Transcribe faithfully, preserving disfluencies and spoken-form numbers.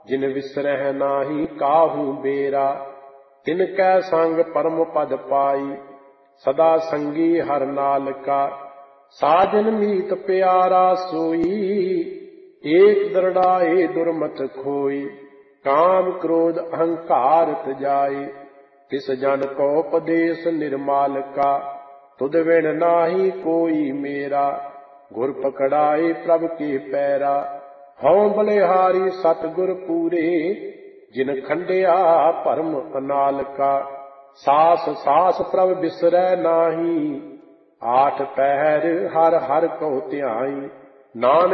जिन विसरह नाही काहू बेरा। तिनकै संग परम पद पाई, सदा संगी हर नाल का। साजन मीत प्यारा सोई, एक दरड़ाए दुर्मत खोई। काम क्रोध अहंकार तजाए, तिस जन को उपदेश निर्माल का। तुद विण नाही कोई मेरा, गुर पकड़ाए प्रभ के पैरा। हौं बलिहारी सतगुर पूरे, जिन खंडिया भरम अनाल का। सास सास प्रभ बिसरै नाही, आठ पहर हर हर को ध्याई। नानक